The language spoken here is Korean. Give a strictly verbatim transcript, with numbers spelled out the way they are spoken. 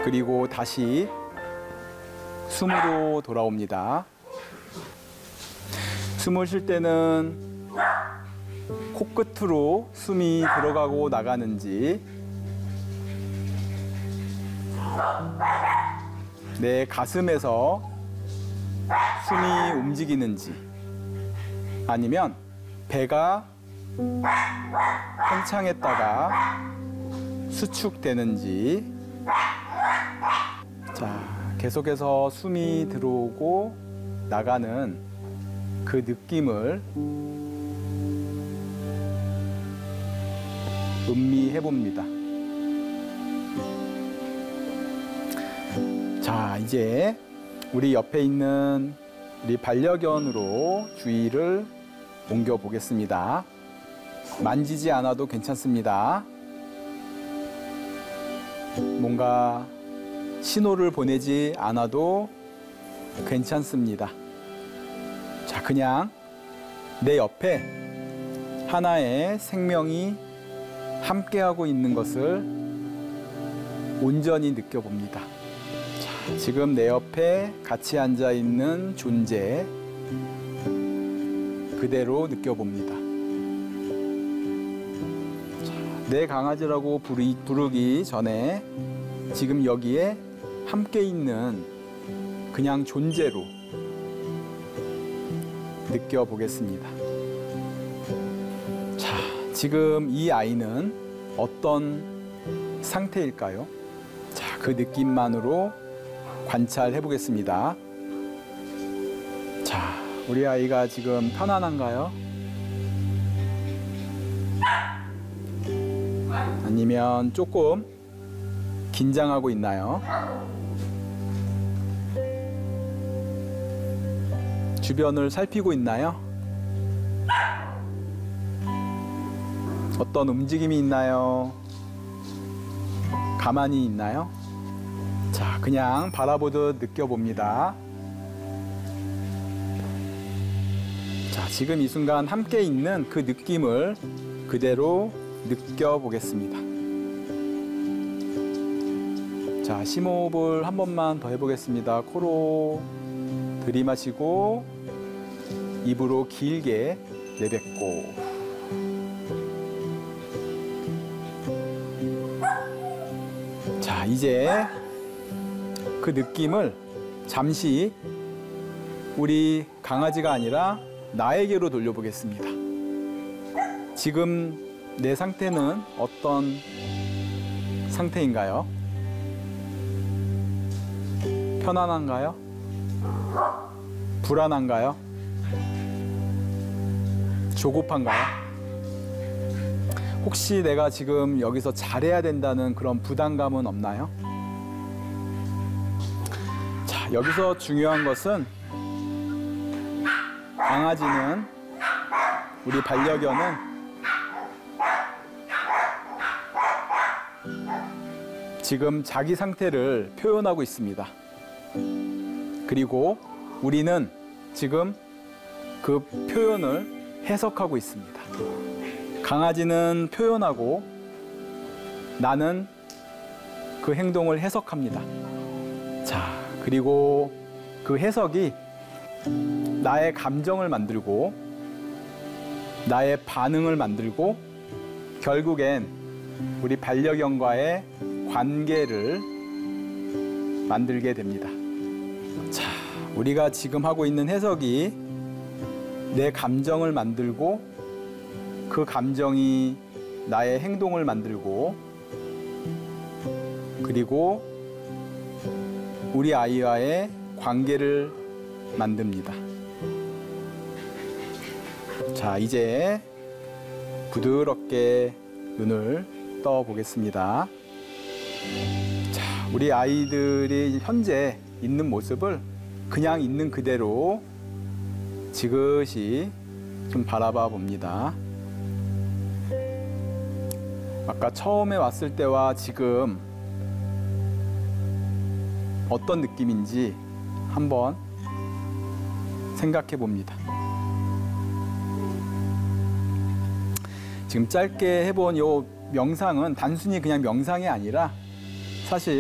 그리고 다시 숨으로 돌아옵니다. 숨을 쉴 때는 코끝으로 숨이 들어가고 나가는지, 내 가슴에서 숨이 움직이는지, 아니면 배가 팽창했다가 수축되는지. 자, 계속해서 숨이 들어오고 나가는 그 느낌을 음미해 봅니다. 자, 이제 우리 옆에 있는 우리 반려견으로 주의를 옮겨 보겠습니다. 만지지 않아도 괜찮습니다. 뭔가 신호를 보내지 않아도 괜찮습니다. 자, 그냥 내 옆에 하나의 생명이 함께하고 있는 것을 온전히 느껴봅니다. 자, 지금 내 옆에 같이 앉아 있는 존재 그대로 느껴봅니다. 자, 내 강아지라고 부르, 부르기 전에 지금 여기에 함께 있는 그냥 존재로 느껴보겠습니다. 자, 지금 이 아이는 어떤 상태일까요? 자, 그 느낌만으로 관찰해 보겠습니다. 자, 우리 아이가 지금 편안한가요? 아니면 조금 긴장하고 있나요? 주변을 살피고 있나요? 어떤 움직임이 있나요? 가만히 있나요? 자, 그냥 바라보듯 느껴봅니다. 자, 지금 이 순간 함께 있는 그 느낌을 그대로 느껴보겠습니다. 자, 심호흡을 한 번만 더 해보겠습니다. 코로 들이마시고 입으로 길게 내뱉고. 자, 이제 그 느낌을 잠시 우리 강아지가 아니라 나에게로 돌려보겠습니다. 지금 내 상태는 어떤 상태인가요? 편안한가요? 불안한가요? 조급한가요? 혹시 내가 지금 여기서 잘해야 된다는 그런 부담감은 없나요? 자, 여기서 중요한 것은 강아지는, 우리 반려견은 지금 자기 상태를 표현하고 있습니다. 그리고 우리는 지금 그 표현을 해석하고 있습니다. 강아지는 표현하고 나는 그 행동을 해석합니다. 자, 그리고 그 해석이 나의 감정을 만들고 나의 반응을 만들고 결국엔 우리 반려견과의 관계를 만들게 됩니다. 자, 우리가 지금 하고 있는 해석이 내 감정을 만들고 그 감정이 나의 행동을 만들고 그리고 우리 아이와의 관계를 만듭니다. 자, 이제 부드럽게 눈을 떠 보겠습니다. 자, 우리 아이들이 현재 있는 모습을 그냥 있는 그대로 지그시 좀 바라봐 봅니다. 아까 처음에 왔을 때와 지금 어떤 느낌인지 한번 생각해 봅니다. 지금 짧게 해본 요 명상은 단순히 그냥 명상이 아니라 사실